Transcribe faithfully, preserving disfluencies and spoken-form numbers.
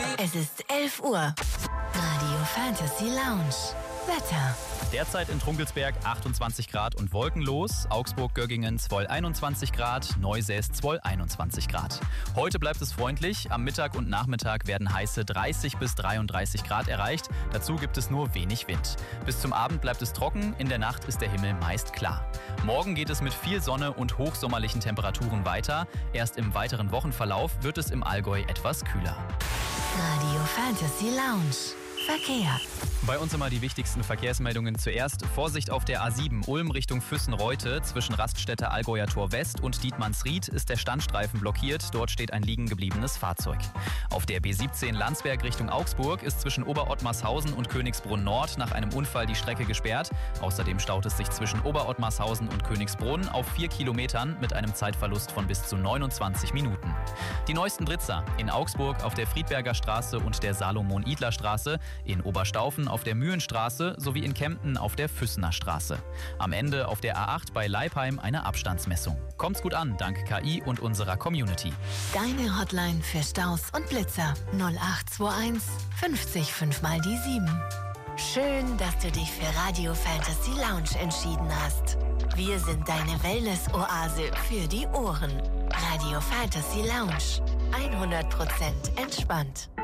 Es ist elf Uhr. Radio Fantasy Lounge. Wetter. Derzeit in Trunkelsberg achtundzwanzig Grad und wolkenlos, Augsburg-Göggingen Zwoll einundzwanzig Grad, Neusäß Zwoll einundzwanzig Grad. Heute bleibt es freundlich, am Mittag und Nachmittag werden heiße dreißig bis dreiunddreißig Grad erreicht, dazu gibt es nur wenig Wind. Bis zum Abend bleibt es trocken, in der Nacht ist der Himmel meist klar. Morgen geht es mit viel Sonne und hochsommerlichen Temperaturen weiter, erst im weiteren Wochenverlauf wird es im Allgäu etwas kühler. Radio Fantasy Lounge. Verkehr. Bei uns immer die wichtigsten Verkehrsmeldungen zuerst. Vorsicht auf der A sieben Ulm Richtung Füssen-Reute. Zwischen Raststätte Allgäuer Tor West und Dietmannsried ist der Standstreifen blockiert. Dort steht ein liegen gebliebenes Fahrzeug. Auf der B siebzehn Landsberg Richtung Augsburg ist zwischen Oberottmarshausen und Königsbrunn Nord nach einem Unfall die Strecke gesperrt. Außerdem staut es sich zwischen Oberottmarshausen und Königsbrunn auf vier Kilometern mit einem Zeitverlust von bis zu neunundzwanzig Minuten. Die neuesten Blitzer in Augsburg auf der Friedberger Straße und der Salomon-Idler-Straße, in Oberstaufen auf der Mühlenstraße sowie in Kempten auf der Füssener Straße. Am Ende auf der A acht bei Leipheim eine Abstandsmessung. Kommt's gut an, dank K I und unserer Community. Deine Hotline für Staus und Blitzer null acht zwei eins fünfzig fünf mal die sieben. Schön, dass du dich für Radio Fantasy Lounge entschieden hast. Wir sind deine Wellness-Oase für die Ohren. Radio Fantasy Lounge. hundert Prozent entspannt.